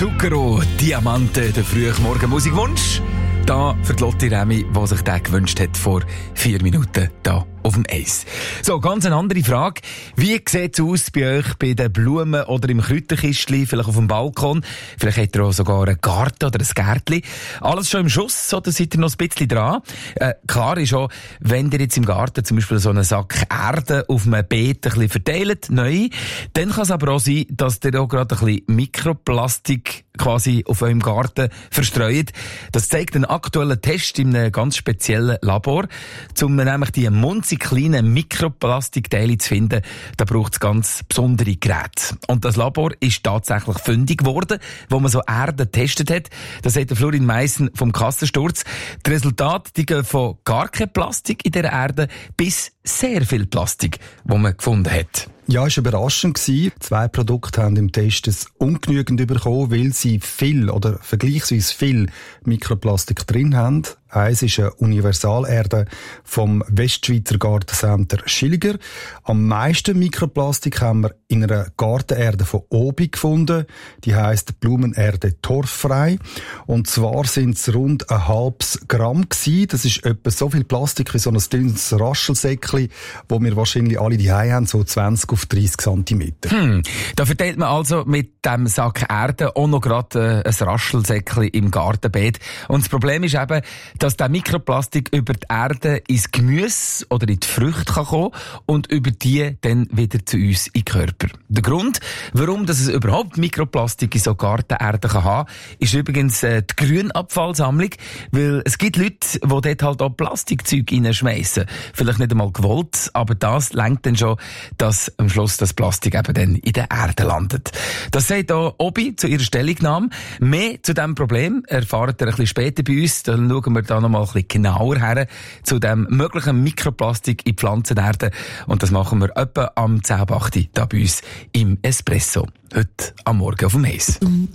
Zucchero, Diamante, der frühe Morgenmusikwunsch. Da für die Lotti Remi, die sich den gewünscht hat vor 4 Minuten da auf dem Eis. So, ganz eine andere Frage. Wie sieht es aus bei euch bei den Blumen oder im Kräuterkistchen, vielleicht auf dem Balkon? Vielleicht habt ihr auch sogar einen Garten oder ein Gärtchen. Alles schon im Schuss oder seid ihr noch ein bisschen dran? Klar ist auch, wenn ihr jetzt im Garten zum Beispiel so einen Sack Erde auf einem Beet ein bisschen verteilt, neu, dann kann es aber auch sein, dass ihr auch gerade ein bisschen Mikroplastik quasi auf eurem Garten verstreut. Das zeigt ein aktueller Test in einem ganz speziellen Labor, um nämlich die kleinen Mikroplastikteile zu finden. Da braucht es ganz besondere Geräte. Und das Labor ist tatsächlich fündig geworden, wo man so Erde getestet hat. Das sagt der Florin Meissen vom Kassensturz. Die Resultate, die gehen von gar kein Plastik in der Erde bis sehr viel Plastik, wo man gefunden hat. Ja, es war überraschend. 2 Produkte haben im Test es ungenügend bekommen, weil sie viel oder vergleichsweise viel Mikroplastik drin haben. Eins ist eine Universalerde vom Westschweizer Gartencenter Schilliger. Am meisten Mikroplastik haben wir in einer Gartenerde von Obi gefunden. Die heisst Blumenerde torffrei. Und zwar sind es rund 0,5 Gramm gewesen. Das ist etwa so viel Plastik wie so ein dünnes Raschelsäckchen, wo wir wahrscheinlich alle daheim haben, so 20 auf 30 Zentimeter. Da verteilt man also mit dem Sack Erde auch noch gerade ein Raschelsäckchen im Gartenbeet. Und das Problem ist eben, dass der Mikroplastik über die Erde ins Gemüse oder in die Früchte kann kommen und über die dann wieder zu uns in den Körper. Der Grund, warum dass es überhaupt Mikroplastik in so Gartenerde kann haben, ist übrigens die Grünabfallsammlung, weil es gibt Leute, die dort halt auch Plastikzeug reinschmeissen. Vielleicht nicht einmal gewollt, aber das lenkt dann schon, dass am Schluss das Plastik eben dann in der Erde landet. Das sagt auch Obi zu ihrer Stellungnahme. Mehr zu diesem Problem erfahrt ihr ein bisschen später bei uns. Dann schauen wir da noch mal ein bisschen genauer her zu dem möglichen Mikroplastik in Pflanzenerde. Und das machen wir etwa am 10:08 da bei uns im Espresso. Heute am Morgen auf dem Eis.